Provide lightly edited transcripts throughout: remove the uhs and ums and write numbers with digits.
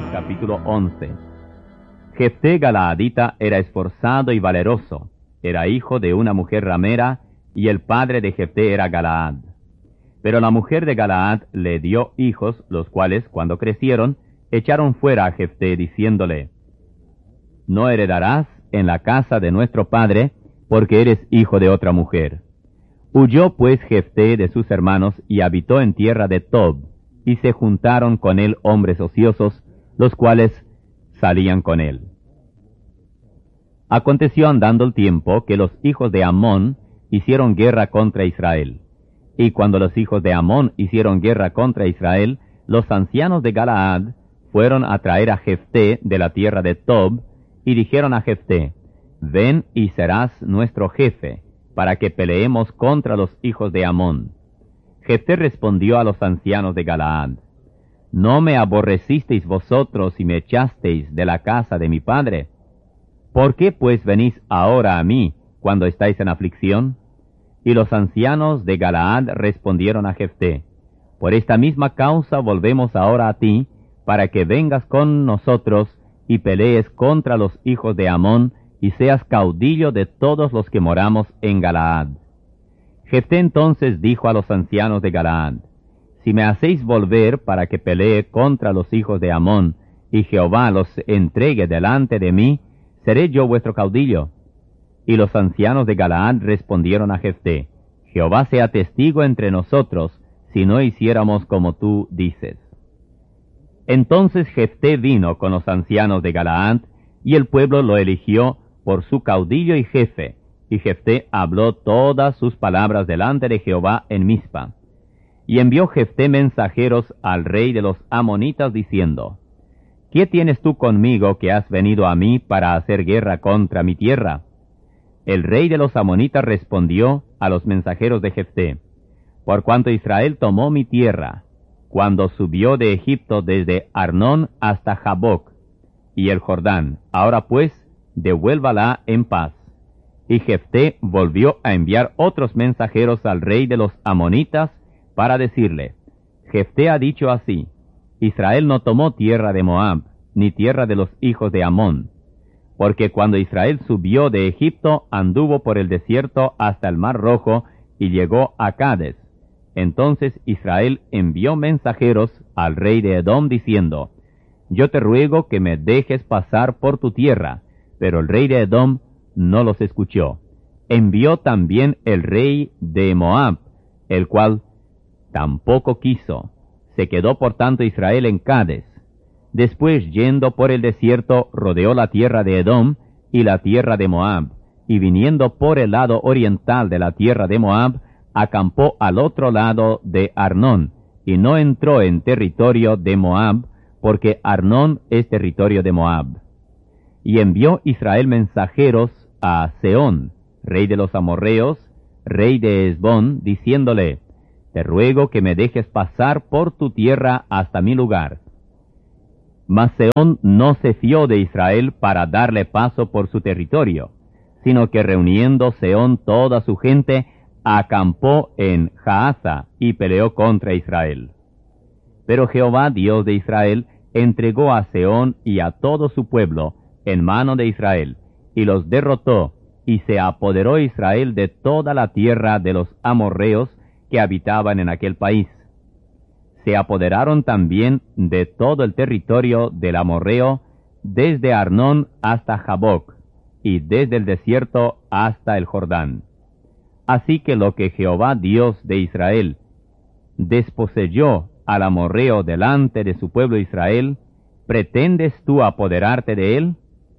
Capítulo 11. Jefté Galaadita era esforzado y valeroso, era hijo de una mujer ramera, y el padre de Jefté era Galaad. Pero la mujer de Galaad le dio hijos, los cuales, cuando crecieron, echaron fuera a Jefté, diciéndole: No heredarás en la casa de nuestro padre, porque eres hijo de otra mujer. Huyó pues Jefté de sus hermanos, y habitó en tierra de Tob, y se juntaron con él hombres ociosos, los cuales salían con él. Aconteció andando el tiempo que los hijos de Amón hicieron guerra contra Israel. Y cuando los hijos de Amón hicieron guerra contra Israel, los ancianos de Galaad fueron a traer a Jefté de la tierra de Tob, y dijeron a Jefté: Ven y serás nuestro jefe, para que peleemos contra los hijos de Amón. Jefté respondió a los ancianos de Galaad: ¿No me aborrecisteis vosotros y me echasteis de la casa de mi padre? ¿Por qué pues venís ahora a mí, cuando estáis en aflicción? Y los ancianos de Galaad respondieron a Jefté: Por esta misma causa volvemos ahora a ti, para que vengas con nosotros y pelees contra los hijos de Amón, y seas caudillo de todos los que moramos en Galaad. Jefté entonces dijo a los ancianos de Galaad: Si me hacéis volver para que pelee contra los hijos de Amón, y Jehová los entregue delante de mí, seré yo vuestro caudillo. Y los ancianos de Galaad respondieron a Jefté: Jehová sea testigo entre nosotros, si no hiciéramos como tú dices. Entonces Jefté vino con los ancianos de Galaad, y el pueblo lo eligió por su caudillo y jefe, y Jefté habló todas sus palabras delante de Jehová en Mizpa. Y envió Jefté mensajeros al rey de los amonitas, diciendo: ¿Qué tienes tú conmigo que has venido a mí para hacer guerra contra mi tierra? El rey de los amonitas respondió a los mensajeros de Jefté: Por cuanto Israel tomó mi tierra, cuando subió de Egipto desde Arnón hasta Jaboc y el Jordán, ahora pues, devuélvala en paz. Y Jefté volvió a enviar otros mensajeros al rey de los amonitas para decirle: Jefté ha dicho así: Israel no tomó tierra de Moab, ni tierra de los hijos de Amón, porque cuando Israel subió de Egipto, anduvo por el desierto hasta el Mar Rojo, y llegó a Cades. Entonces Israel envió mensajeros al rey de Edom, diciendo: Yo te ruego que me dejes pasar por tu tierra. Pero el rey de Edom no los escuchó. Envió también el rey de Moab, el cual tampoco quiso. Se quedó por tanto Israel en Cades. Después, yendo por el desierto, rodeó la tierra de Edom y la tierra de Moab, y viniendo por el lado oriental de la tierra de Moab, acampó al otro lado de Arnón, y no entró en territorio de Moab, porque Arnón es territorio de Moab. Y envió Israel mensajeros a Sehón, rey de los amorreos, rey de Hesbón, diciéndole: Te ruego que me dejes pasar por tu tierra hasta mi lugar. Mas Sehón no se fió de Israel para darle paso por su territorio, sino que reuniendo Sehón toda su gente, acampó en Jahaza y peleó contra Israel. Pero Jehová, Dios de Israel, entregó a Sehón y a todo su pueblo en mano de Israel, y los derrotó, y se apoderó Israel de toda la tierra de los amorreos que habitaban en aquel país. Se apoderaron también de todo el territorio del amorreo, desde Arnón hasta Jaboc, y desde el desierto hasta el Jordán. Así que lo que Jehová Dios de Israel desposeyó al amorreo delante de su pueblo Israel, ¿pretendes tú apoderarte de él?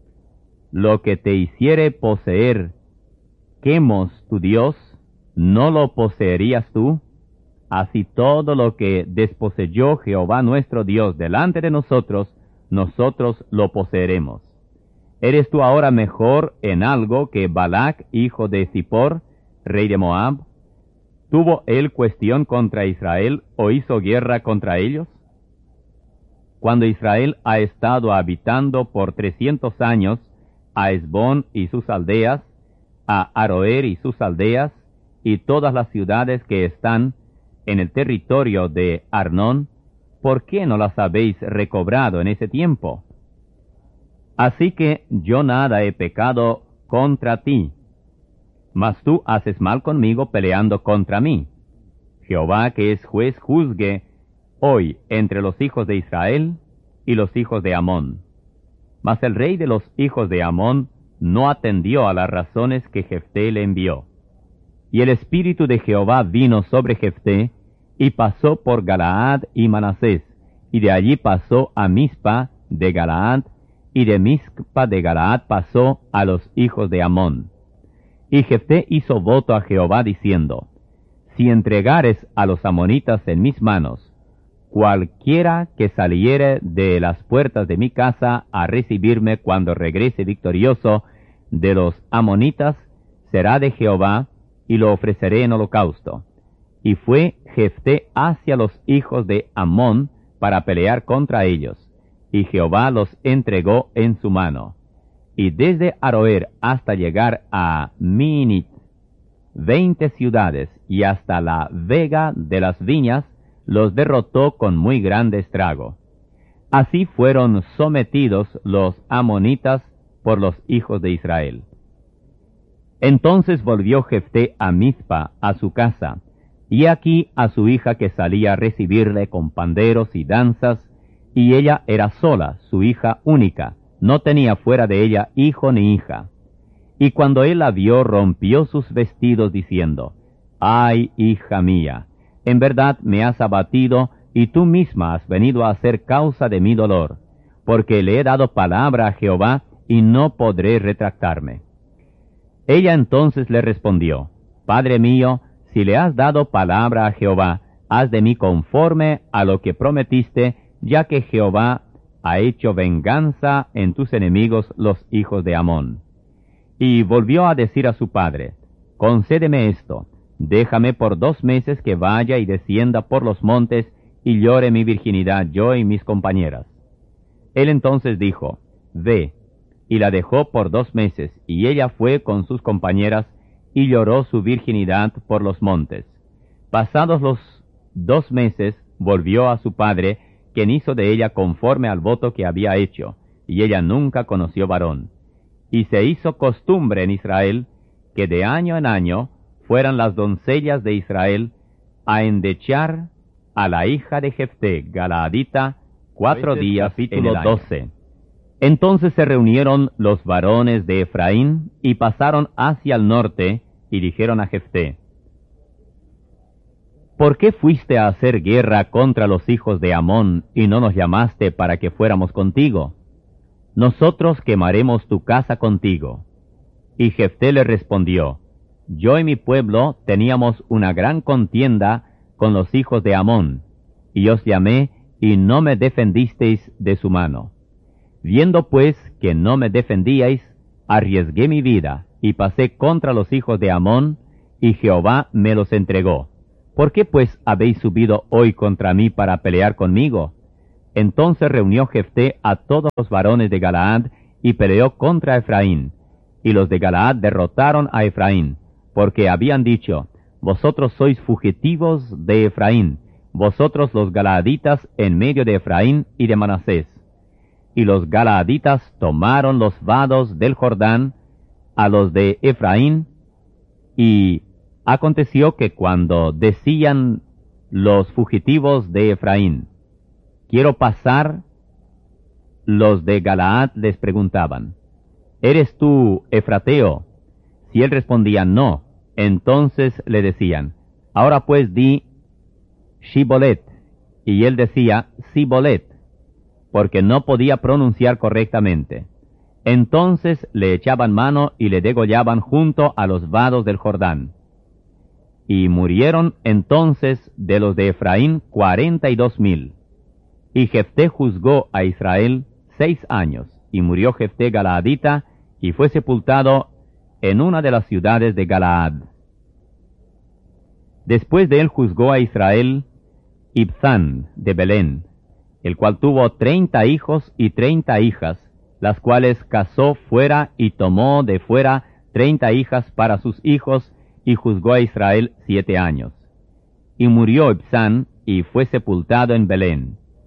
Lo que te hiciere poseer Quemos tu Dios, ¿no lo poseerías tú? Así todo lo que desposeyó Jehová nuestro Dios delante de nosotros, nosotros lo poseeremos. ¿Eres tú ahora mejor en algo que Balac, hijo de Zippor, rey de Moab? ¿Tuvo él cuestión contra Israel o hizo guerra contra ellos? Cuando Israel ha estado habitando por 300 años a Hesbón y sus aldeas, a Aroer y sus aldeas, y todas las ciudades que están en el territorio de Arnón, ¿por qué no las habéis recobrado en ese tiempo? Así que yo nada he pecado contra ti, mas tú haces mal conmigo peleando contra mí. Jehová, que es juez, juzgue hoy entre los hijos de Israel y los hijos de Amón. Mas el rey de los hijos de Amón no atendió a las razones que Jefté le envió. Y el espíritu de Jehová vino sobre Jefté, y pasó por Galaad y Manasés, y de allí pasó a Mizpa de Galaad, y de Mizpa de Galaad pasó a los hijos de Amón. Y Jefté hizo voto a Jehová diciendo, si entregares a los amonitas en mis manos, cualquiera que saliere de las puertas de mi casa a recibirme cuando regrese victorioso de los amonitas, será de Jehová, y lo ofreceré en holocausto. Y fue Jefté hacia los hijos de Amón para pelear contra ellos, y Jehová los entregó en su mano. Y desde Aroer hasta llegar a Minit, 20 ciudades, y hasta la vega de las viñas, los derrotó con muy grande estrago. Así fueron sometidos los amonitas por los hijos de Israel. Entonces volvió Jefté a Mizpa, a su casa, y aquí a su hija que salía a recibirle con panderos y danzas, y ella era sola, su hija única, no tenía fuera de ella hijo ni hija. Y cuando él la vio, rompió sus vestidos, diciendo, «Ay, hija mía, en verdad me has abatido, y tú misma has venido a ser causa de mi dolor, porque le he dado palabra a Jehová, y no podré retractarme». Ella entonces le respondió, «Padre mío, si le has dado palabra a Jehová, haz de mí conforme a lo que prometiste, ya que Jehová ha hecho venganza en tus enemigos los hijos de Amón». Y volvió a decir a su padre, «Concédeme esto, déjame por 2 meses que vaya y descienda por los montes, y llore mi virginidad yo y mis compañeras». Él entonces dijo, «Ve», y la dejó por 2 meses, y ella fue con sus compañeras, y lloró su virginidad por los montes. Pasados los 2 meses, volvió a su padre, quien hizo de ella conforme al voto que había hecho, y ella nunca conoció varón. Y se hizo costumbre en Israel, que de año en año fueran las doncellas de Israel a endechar a la hija de Jefté, Galaadita, 4 días en el año. 12. Entonces se reunieron los varones de Efraín, y pasaron hacia el norte, y dijeron a Jefté, ¿por qué fuiste a hacer guerra contra los hijos de Amón, y no nos llamaste para que fuéramos contigo? Nosotros quemaremos tu casa contigo. Y Jefté le respondió, yo y mi pueblo teníamos una gran contienda con los hijos de Amón, y os llamé, y no me defendisteis de su mano. Viendo pues que no me defendíais, arriesgué mi vida, y pasé contra los hijos de Amón, y Jehová me los entregó. ¿Por qué pues habéis subido hoy contra mí para pelear conmigo? Entonces reunió Jefté a todos los varones de Galaad, y peleó contra Efraín. Y los de Galaad derrotaron a Efraín, porque habían dicho, vosotros sois fugitivos de Efraín, vosotros los galaaditas en medio de Efraín y de Manasés. Y los galaaditas tomaron los vados del Jordán a los de Efraín, y aconteció que cuando decían los fugitivos de Efraín, quiero pasar, los de Galaad les preguntaban, ¿eres tú Efrateo? Si él respondía no, entonces le decían, ahora pues di Shibolet, y él decía Sibolet, porque no podía pronunciar correctamente. Entonces le echaban mano y le degollaban junto a los vados del Jordán. Y murieron entonces de los de Efraín 42,000. Y Jefté juzgó a Israel 6 años, y murió Jefté Galaadita, y fue sepultado en una de las ciudades de Galaad. Después de él juzgó a Israel Ibzán de Belén, el cual tuvo 30 hijos y 30 hijas, las cuales casó fuera y tomó de fuera 30 hijas para sus hijos, y juzgó a Israel 7 años. Y murió Ibzán, y fue sepultado en Belén.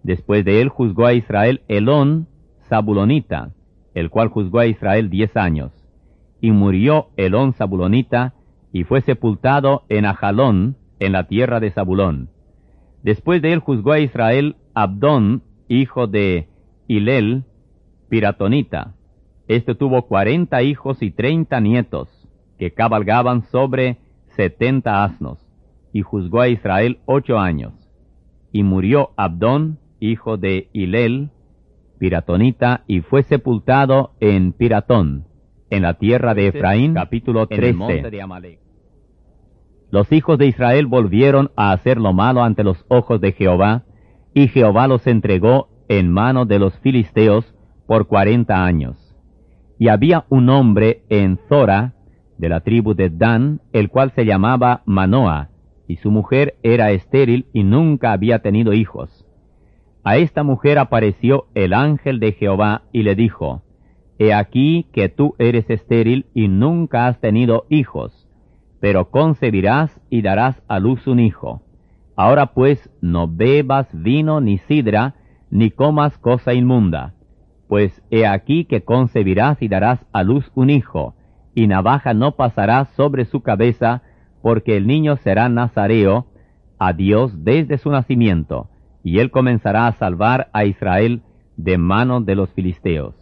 Después de él juzgó a Israel Elón, Zabulonita, el cual juzgó a Israel 10 años. Y murió Elón Zabulonita, y fue sepultado en Ajalón, en la tierra de Zabulón. Después de él juzgó a Israel Abdón, hijo de Hilel, Piratonita. Este tuvo 40 hijos y 30 nietos, que cabalgaban sobre 70 asnos, y juzgó a Israel 8 años. Y murió Abdón, hijo de Hilel, Piratonita, y fue sepultado en Piratón, en la tierra de Efraín, capítulo 13. En el monte de Amalec. Los hijos de Israel volvieron a hacer lo malo ante los ojos de Jehová, y Jehová los entregó en mano de los filisteos por 40 años. Y había un hombre en Zora, de la tribu de Dan, el cual se llamaba Manoa, y su mujer era estéril y nunca había tenido hijos. A esta mujer apareció el ángel de Jehová y le dijo, He aquí que tú eres estéril y nunca has tenido hijos, pero concebirás y darás a luz un hijo. Ahora pues no bebas vino ni sidra, ni comas cosa inmunda, pues he aquí que concebirás y darás a luz un hijo, y navaja no pasará sobre su cabeza, porque el niño será nazareo a Dios desde su nacimiento, y él comenzará a salvar a Israel de mano de los filisteos.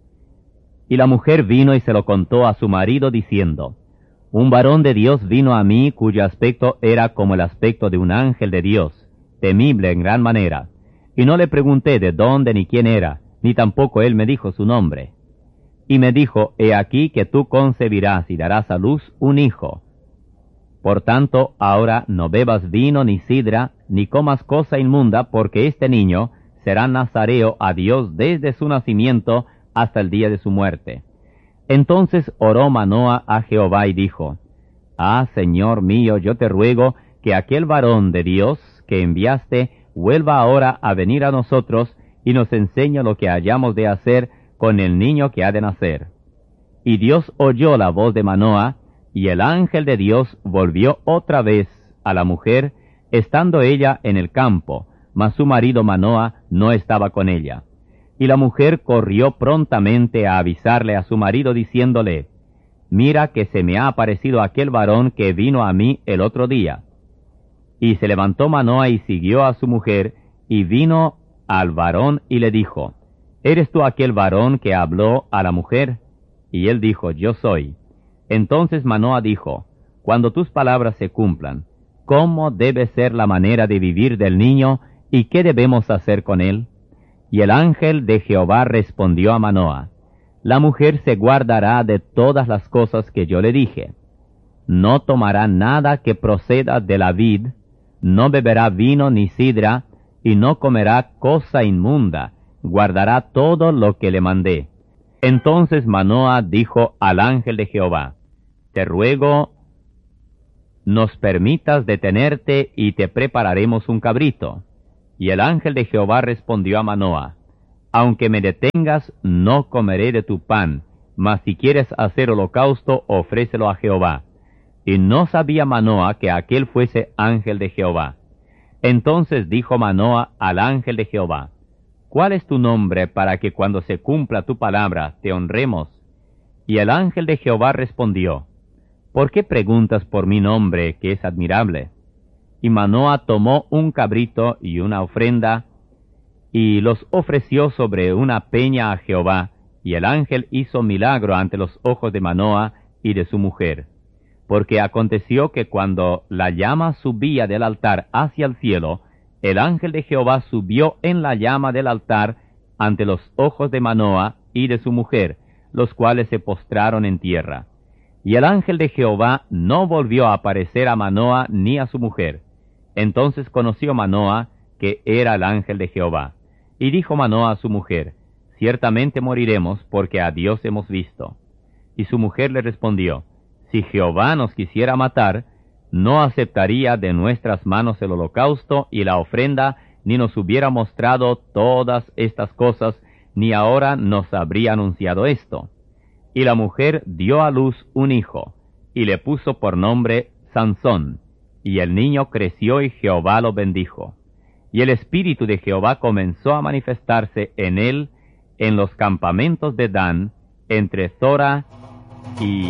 Y la mujer vino y se lo contó a su marido, diciendo, Un varón de Dios vino a mí, cuyo aspecto era como el aspecto de un ángel de Dios, temible en gran manera. Y no le pregunté de dónde ni quién era, ni tampoco él me dijo su nombre. Y me dijo, He aquí que tú concebirás y darás a luz un hijo. Por tanto, ahora no bebas vino ni sidra, ni comas cosa inmunda, porque este niño será nazareo a Dios desde su nacimiento hasta el día de su muerte. Entonces oró Manoa a Jehová y dijo, Señor mío, yo te ruego que aquel varón de Dios que enviaste vuelva ahora a venir a nosotros y nos enseñe lo que hayamos de hacer con el niño que ha de nacer. Y Dios oyó la voz de Manoa, y el ángel de Dios volvió otra vez a la mujer, estando ella en el campo, mas su marido Manoa no estaba con ella. Y la mujer corrió prontamente a avisarle a su marido, diciéndole, Mira que se me ha aparecido aquel varón que vino a mí el otro día. Y se levantó Manoa y siguió a su mujer, y vino al varón y le dijo, ¿Eres tú aquel varón que habló a la mujer? Y él dijo, Yo soy. Entonces Manoa dijo, Cuando tus palabras se cumplan, ¿cómo debe ser la manera de vivir del niño, y qué debemos hacer con él? Y el ángel de Jehová respondió a Manoa, La mujer se guardará de todas las cosas que yo le dije. No tomará nada que proceda de la vid, no beberá vino ni sidra, y no comerá cosa inmunda, guardará todo lo que le mandé. Entonces Manoa dijo al ángel de Jehová, Te ruego, nos permitas detenerte y te prepararemos un cabrito. Y el ángel de Jehová respondió a Manoa, Aunque me detengas, no comeré de tu pan, mas si quieres hacer holocausto, ofrécelo a Jehová. Y no sabía Manoa que aquel fuese ángel de Jehová. Entonces dijo Manoa al ángel de Jehová, ¿Cuál es tu nombre para que cuando se cumpla tu palabra te honremos? Y el ángel de Jehová respondió, ¿Por qué preguntas por mi nombre, que es admirable? Y Manoa tomó un cabrito y una ofrenda, y los ofreció sobre una peña a Jehová, y el ángel hizo milagro ante los ojos de Manoa y de su mujer. Porque aconteció que cuando la llama subía del altar hacia el cielo, el ángel de Jehová subió en la llama del altar ante los ojos de Manoa y de su mujer, los cuales se postraron en tierra. Y el ángel de Jehová no volvió a aparecer a Manoa ni a su mujer. Entonces conoció Manoa que era el ángel de Jehová. Y dijo Manoa a su mujer, Ciertamente moriremos, porque a Dios hemos visto. Y su mujer le respondió, Si Jehová nos quisiera matar, no aceptaría de nuestras manos el holocausto y la ofrenda, ni nos hubiera mostrado todas estas cosas, ni ahora nos habría anunciado esto. Y la mujer dio a luz un hijo, y le puso por nombre Sansón, y el niño creció y Jehová lo bendijo. y el espíritu de Jehová comenzó a manifestarse en él en los campamentos de Dan, entre Zora y